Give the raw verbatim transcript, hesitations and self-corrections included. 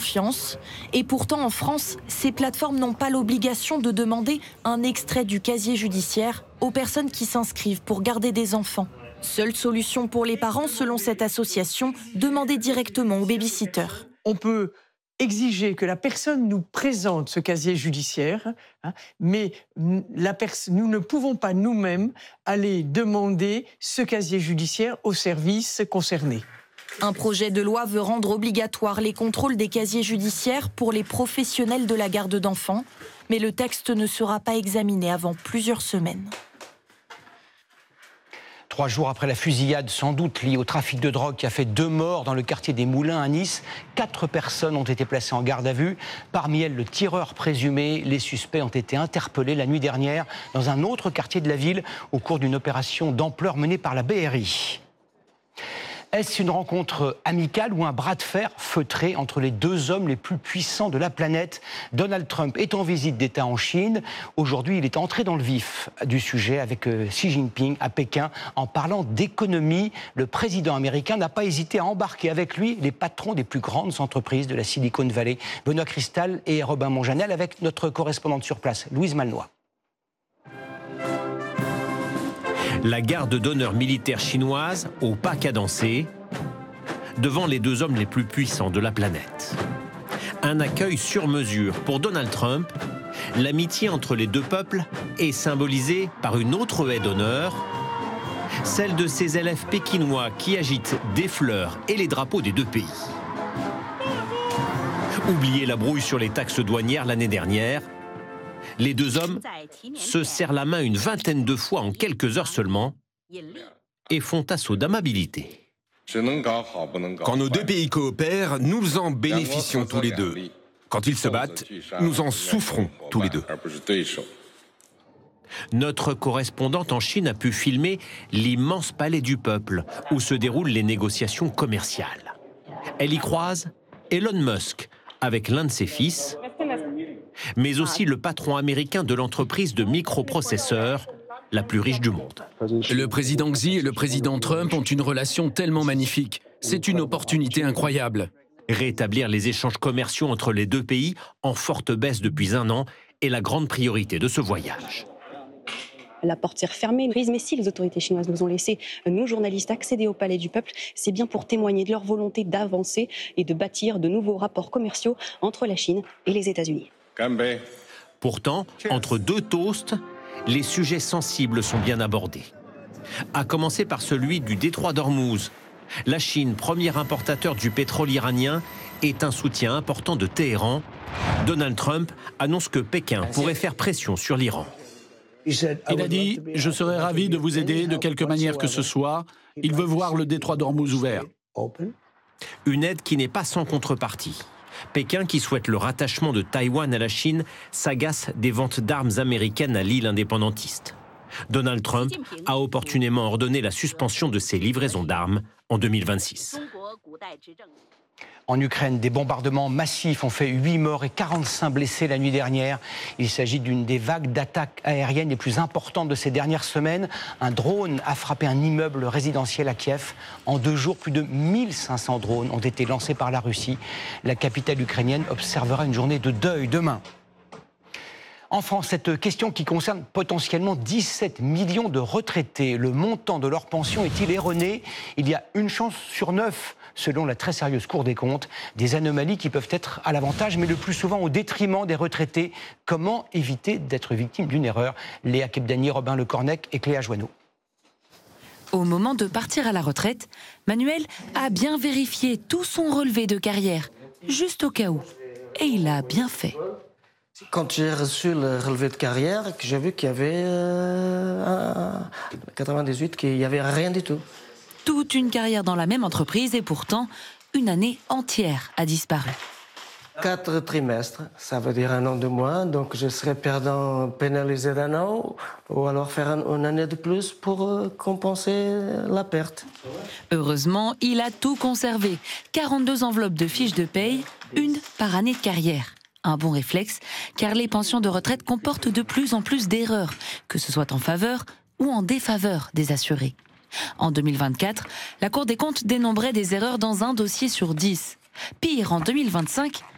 confiance. Et pourtant, en France, ces plateformes n'ont pas l'obligation de demander un extrait du casier judiciaire aux personnes qui s'inscrivent pour garder des enfants. Seule solution pour les parents, selon cette association, demander directement au baby-sitter. On peut exiger que la personne nous présente ce casier judiciaire, hein, mais la nous ne pouvons pas nous-mêmes aller demander ce casier judiciaire aux services concernés. Un projet de loi veut rendre obligatoire les contrôles des casiers judiciaires pour les professionnels de la garde d'enfants, mais le texte ne sera pas examiné avant plusieurs semaines. Trois jours après la fusillade, sans doute liée au trafic de drogue qui a fait deux morts dans le quartier des Moulins à Nice, quatre personnes ont été placées en garde à vue. Parmi elles, le tireur présumé. Les suspects ont été interpellés la nuit dernière dans un autre quartier de la ville au cours d'une opération d'ampleur menée par la B R I. Est-ce une rencontre amicale ou un bras de fer feutré entre les deux hommes les plus puissants de la planète? Donald Trump est en visite d'État en Chine. Aujourd'hui, il est entré dans le vif du sujet avec Xi Jinping à Pékin. En parlant d'économie, le président américain n'a pas hésité à embarquer avec lui les patrons des plus grandes entreprises de la Silicon Valley. Benoît Cristal et Robin Monjanel avec notre correspondante sur place, Louise Malnois. La garde d'honneur militaire chinoise au pas cadencé devant les deux hommes les plus puissants de la planète. Un accueil sur mesure pour Donald Trump. L'amitié entre les deux peuples est symbolisée par une autre haie d'honneur, celle de ces élèves pékinois qui agitent des fleurs et les drapeaux des deux pays. Oubliez la brouille sur les taxes douanières l'année dernière. Les deux hommes se serrent la main une vingtaine de fois en quelques heures seulement et font assaut d'amabilité. Quand nos deux pays coopèrent, nous en bénéficions tous les deux. Quand ils se battent, nous en souffrons tous les deux. Notre correspondante en Chine a pu filmer l'immense palais du peuple où se déroulent les négociations commerciales. Elle y croise Elon Musk avec l'un de ses fils, mais aussi le patron américain de l'entreprise de microprocesseurs la plus riche du monde. Le président Xi et le président Trump ont une relation tellement magnifique. C'est une opportunité incroyable. Rétablir les échanges commerciaux entre les deux pays, en forte baisse depuis un an, est la grande priorité de ce voyage. La porte s'est refermée, mais si les autorités chinoises nous ont laissé, nous journalistes, accéder au palais du peuple, c'est bien pour témoigner de leur volonté d'avancer et de bâtir de nouveaux rapports commerciaux entre la Chine et les États-Unis. Pourtant, entre deux toasts, les sujets sensibles sont bien abordés. À commencer par celui du détroit d'Ormuz. La Chine, premier importateur du pétrole iranien, est un soutien important de Téhéran. Donald Trump annonce que Pékin pourrait faire pression sur l'Iran. Il a dit « Je serais ravi de vous aider de quelque manière que ce soit. Il veut voir le détroit d'Ormuz ouvert. » Une aide qui n'est pas sans contrepartie. Pékin, qui souhaite le rattachement de Taïwan à la Chine, s'agace des ventes d'armes américaines à l'île indépendantiste. Donald Trump a opportunément ordonné la suspension de ses livraisons d'armes en deux mille vingt-six. En Ukraine, des bombardements massifs ont fait huit morts et quarante-cinq blessés la nuit dernière. Il s'agit d'une des vagues d'attaques aériennes les plus importantes de ces dernières semaines. Un drone a frappé un immeuble résidentiel à Kiev. En deux jours, plus de mille cinq cents drones ont été lancés par la Russie. La capitale ukrainienne observera une journée de deuil demain. Enfin, cette question qui concerne potentiellement dix-sept millions de retraités. Le montant de leur pension est-il erroné? Il y a une chance sur neuf, selon la très sérieuse Cour des comptes. Des anomalies qui peuvent être à l'avantage, mais le plus souvent au détriment des retraités. Comment éviter d'être victime d'une erreur? Léa Kebdani, Robin Lecornec et Cléa Joanneau. Au moment de partir à la retraite, Manuel a bien vérifié tout son relevé de carrière, juste au cas où. Et il a bien fait. Quand j'ai reçu le relevé de carrière, j'ai vu qu'il y avait euh, quatre-vingt-dix-huit, qu'il n'y avait rien du tout. Toute une carrière dans la même entreprise et pourtant, une année entière a disparu. Quatre trimestres, ça veut dire un an de moins, donc je serais perdant, pénalisé d'un an, ou alors faire un, une année de plus pour euh, compenser la perte. Heureusement, il a tout conservé. quarante-deux enveloppes de fiches de paye, une par année de carrière. Un bon réflexe, car les pensions de retraite comportent de plus en plus d'erreurs, que ce soit en faveur ou en défaveur des assurés. En deux mille vingt-quatre, la Cour des comptes dénombrait des erreurs dans un dossier sur dix. Pire, en deux mille vingt-cinq,